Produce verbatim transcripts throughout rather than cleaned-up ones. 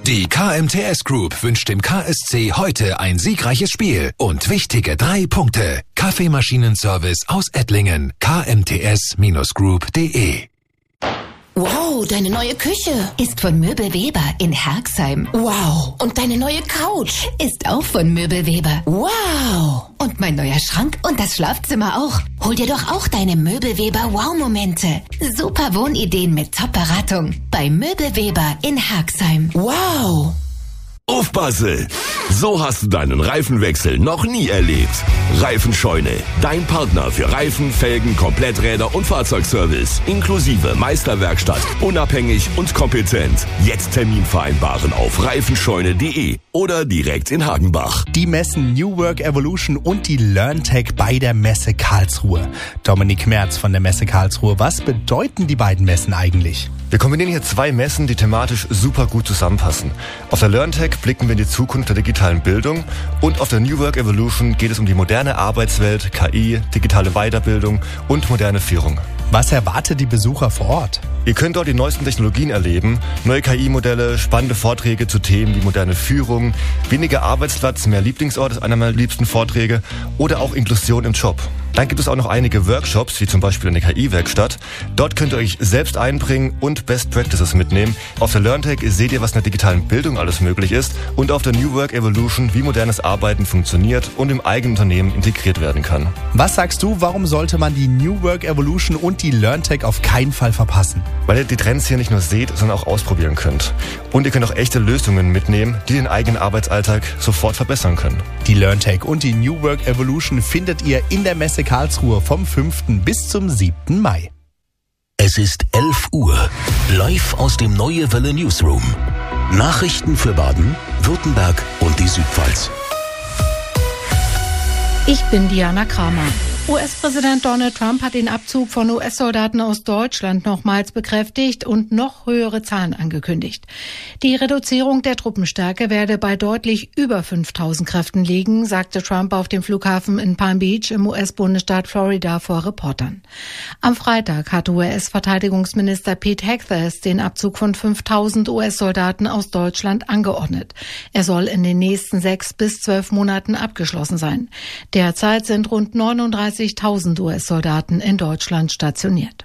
Die K M T S Group wünscht dem K S C heute ein siegreiches Spiel und wichtige drei Punkte. Kaffeemaschinenservice aus Ettlingen. k m t s group punkt d e. Wow, deine neue Küche ist von Möbel Weber in Herxheim. Wow. Und deine neue Couch ist auch von Möbel Weber. Wow. Und mein neuer Schrank und das Schlafzimmer auch. Hol dir doch auch deine Möbel Weber Wow-Momente. Super Wohnideen mit Top-Beratung bei Möbel Weber in Herxheim. Wow. Aufpasse! So hast du deinen Reifenwechsel noch nie erlebt. Reifenscheune, dein Partner für Reifen, Felgen, Kompletträder und Fahrzeugservice. Inklusive Meisterwerkstatt, unabhängig und kompetent. Jetzt Termin vereinbaren auf reifenscheune punkt de oder direkt in Hagenbach. Die Messen New Work Evolution und die LearnTech bei der Messe Karlsruhe. Dominik Merz von der Messe Karlsruhe. Was bedeuten die beiden Messen eigentlich? Wir kombinieren hier zwei Messen, die thematisch super gut zusammenpassen. Auf der LearnTech blicken wir in die Zukunft der digitalen Bildung und auf der New Work Evolution geht es um die moderne Arbeitswelt, K I, digitale Weiterbildung und moderne Führung. Was erwartet die Besucher vor Ort? Ihr könnt dort die neuesten Technologien erleben, neue K I-Modelle, spannende Vorträge zu Themen wie moderne Führung, weniger Arbeitsplatz, mehr Lieblingsort ist einer meiner liebsten Vorträge oder auch Inklusion im Job. Dann gibt es auch noch einige Workshops, wie zum Beispiel eine K I-Werkstatt. Dort könnt ihr euch selbst einbringen und Best Practices mitnehmen. Auf der LearnTech seht ihr, was in der digitalen Bildung alles möglich ist und auf der New Work Evolution, wie modernes Arbeiten funktioniert und im eigenen Unternehmen integriert werden kann. Was sagst du, warum sollte man die New Work Evolution und die LearnTech auf keinen Fall verpassen? Weil ihr die Trends hier nicht nur seht, sondern auch ausprobieren könnt. Und ihr könnt auch echte Lösungen mitnehmen, die den eigenen Arbeitsalltag sofort verbessern können. Die LearnTech und die New Work Evolution findet ihr in der Messe Karlsruhe vom fünften bis zum siebten Mai. Es ist elf Uhr. Live aus dem Neue Welle Newsroom. Nachrichten für Baden, Württemberg und die Südpfalz. Ich bin Diana Kramer. U S-Präsident Donald Trump hat den Abzug von U S-Soldaten aus Deutschland nochmals bekräftigt und noch höhere Zahlen angekündigt. Die Reduzierung der Truppenstärke werde bei deutlich über fünftausend Kräften liegen, sagte Trump auf dem Flughafen in Palm Beach im U S-Bundesstaat Florida vor Reportern. Am Freitag hatte U S-Verteidigungsminister Pete Hegseth den Abzug von fünftausend U S-Soldaten aus Deutschland angeordnet. Er soll in den nächsten sechs bis zwölf Monaten abgeschlossen sein. Derzeit sind rund neununddreißigtausend U S-Soldaten in Deutschland stationiert.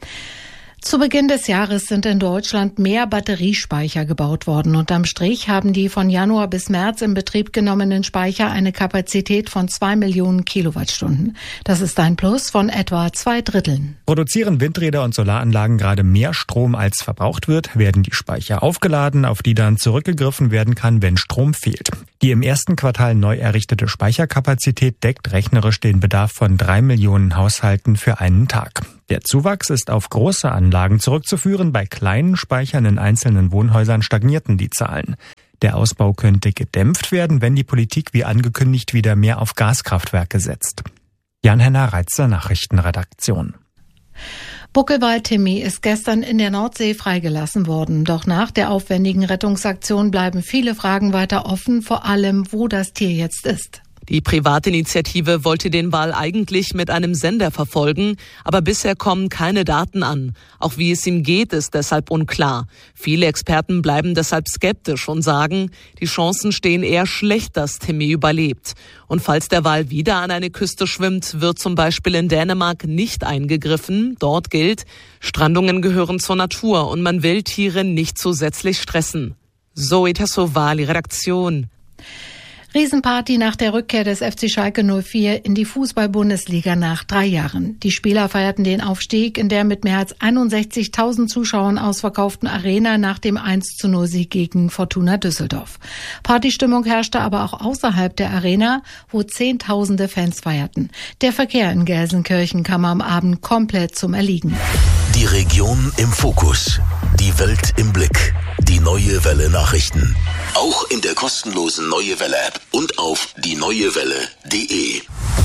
Zu Beginn des Jahres sind in Deutschland mehr Batteriespeicher gebaut worden. Unterm Strich haben die von Januar bis März in Betrieb genommenen Speicher eine Kapazität von zwei Millionen Kilowattstunden. Das ist ein Plus von etwa zwei Dritteln. Produzieren Windräder und Solaranlagen gerade mehr Strom als verbraucht wird, werden die Speicher aufgeladen, auf die dann zurückgegriffen werden kann, wenn Strom fehlt. Die im ersten Quartal neu errichtete Speicherkapazität deckt rechnerisch den Bedarf von drei Millionen Haushalten für einen Tag. Der Zuwachs ist auf große Anlagen zurückzuführen. Bei kleinen Speichern in einzelnen Wohnhäusern stagnierten die Zahlen. Der Ausbau könnte gedämpft werden, wenn die Politik wie angekündigt wieder mehr auf Gaskraftwerke setzt. Jan-Henner Reitzer, Nachrichtenredaktion. Buckelwald-Timmy ist gestern in der Nordsee freigelassen worden. Doch nach der aufwendigen Rettungsaktion bleiben viele Fragen weiter offen, vor allem, wo das Tier jetzt ist. Die Privatinitiative wollte den Wal eigentlich mit einem Sender verfolgen, aber bisher kommen keine Daten an. Auch wie es ihm geht, ist deshalb unklar. Viele Experten bleiben deshalb skeptisch und sagen, die Chancen stehen eher schlecht, dass Timmy überlebt. Und falls der Wal wieder an eine Küste schwimmt, wird zum Beispiel in Dänemark nicht eingegriffen. Dort gilt, Strandungen gehören zur Natur und man will Tiere nicht zusätzlich stressen. Zoe Tassovali, Redaktion. Riesenparty nach der Rückkehr des F C Schalke null vier in die Fußball-Bundesliga nach drei Jahren. Die Spieler feierten den Aufstieg in der mit mehr als einundsechzigtausend Zuschauern ausverkauften Arena nach dem eins zu null Sieg gegen Fortuna Düsseldorf. Partystimmung herrschte aber auch außerhalb der Arena, wo Zehntausende Fans feierten. Der Verkehr in Gelsenkirchen kam am Abend komplett zum Erliegen. Die Region im Fokus. Die Welt im Blick. Die Neue Welle Nachrichten. Auch in der kostenlosen Neue Welle App und auf die neue welle punkt de.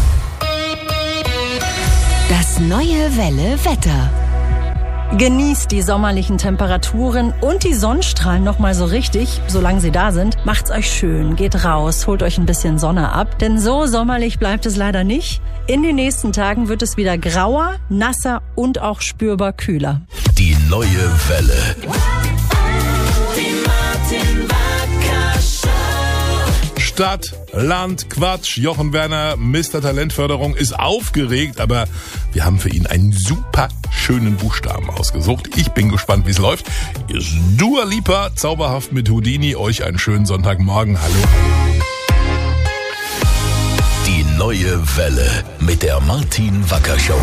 Das Neue Welle Wetter. Genießt die sommerlichen Temperaturen und die Sonnenstrahlen noch mal so richtig, solange sie da sind. Macht's euch schön, geht raus, holt euch ein bisschen Sonne ab, denn so sommerlich bleibt es leider nicht. In den nächsten Tagen wird es wieder grauer, nasser und auch spürbar kühler. Die Neue Welle. Die Martin Stadt, Land, Quatsch. Jochen Werner, Mister Talentförderung, ist aufgeregt, aber wir haben für ihn einen super schönen Buchstaben ausgesucht. Ich bin gespannt, wie es läuft. Hier ist Dua Lipa, zauberhaft mit Houdini. Euch einen schönen Sonntagmorgen. Hallo. Die neue Welle mit der Martin Wacker Show.